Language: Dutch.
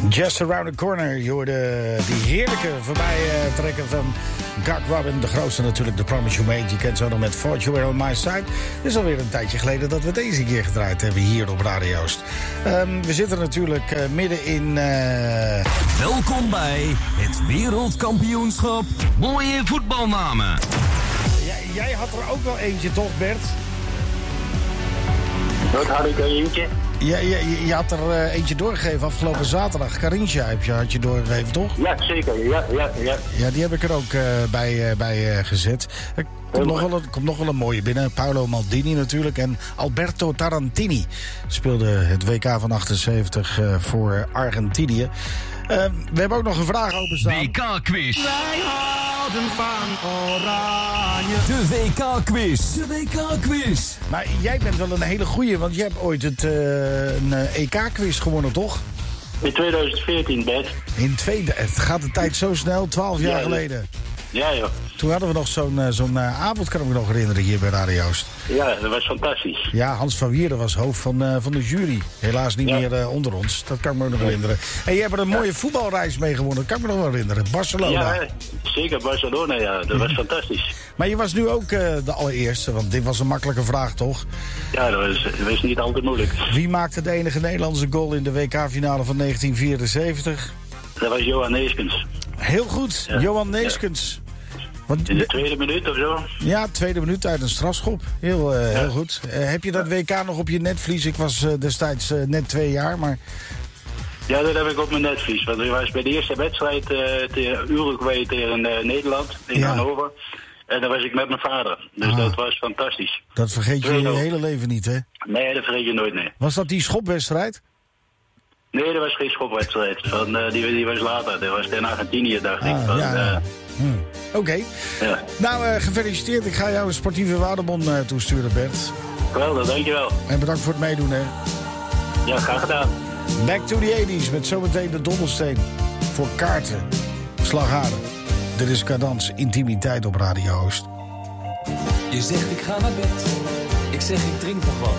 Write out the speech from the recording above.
Just Around the Corner. Je hoorde die heerlijke voorbij trekken van Gak Robin. De grootste natuurlijk, The Promise You Made. Je kent zo nog met Thought You Were On My Side. Het is alweer een tijdje geleden dat we deze keer gedraaid hebben hier op Radio Oost. We zitten natuurlijk midden in... Welkom bij het Wereldkampioenschap Mooie Voetbalnamen. Jij had er ook wel eentje, toch, Bert? Wat had ik er eentje? Je had er eentje doorgegeven afgelopen zaterdag. Carinthia had je doorgegeven, toch? Ja, zeker. Ja. Ja, die heb ik er ook bij gezet. Er komt nog wel een mooie binnen. Paolo Maldini natuurlijk. En Alberto Tarantini speelde het WK van 78 voor Argentinië. We hebben ook nog een vraag openstaan. WK-quiz. Wij houden van Oranje. De WK-quiz. De WK-quiz. Maar jij bent wel een hele goeie, want je hebt ooit een EK-quiz gewonnen, toch? In 2014, Bert. Het gaat de tijd zo snel, 12 jaar geleden. Ja, joh. Toen hadden we nog zo'n avond, kan ik me nog herinneren, hier bij Radio Oost. Ja, dat was fantastisch. Ja, Hans van Wierden was hoofd van de jury. Helaas niet meer onder ons, dat kan ik me ook nog herinneren. En je hebt er een mooie voetbalreis mee gewonnen, dat kan ik me nog wel herinneren. Barcelona. Ja, zeker Barcelona, ja. Dat was fantastisch. Maar je was nu ook de allereerste, want dit was een makkelijke vraag, toch? Ja, dat was niet altijd moeilijk. Wie maakte de enige Nederlandse goal in de WK-finale van 1974? Dat was Johan Neeskens. Heel goed, ja. Johan Neeskens. Want in de tweede minuut of zo? Ja, tweede minuut uit een strafschop. Heel goed. Heb je dat WK nog op je netvlies? Ik was destijds net 2 jaar, maar... Ja, dat heb ik op mijn netvlies. Want ik was bij de eerste wedstrijd tegen Uruguay tegen Nederland in Hannover. En dan was ik met mijn vader. Dus dat was fantastisch. Dat vergeet je je hele leven niet, hè? Nee, dat vergeet je nooit, nee. Was dat die schopwedstrijd? Nee, dat was geen schopwedstrijd. Die was later. Dat was tegen Argentinië, dacht ik. Oké. Ja. Nou, gefeliciteerd. Ik ga jou een sportieve waardebon toesturen, Bert. Geweldig, dankjewel. En bedankt voor het meedoen, hè. Ja, graag gedaan. Back to the 80s met zometeen de Dobbelsteen. Voor kaarten. Slagharen. Dit is Cadans Intimiteit op Radio Oost. Je zegt ik ga naar bed. Ik zeg ik drink nog wat.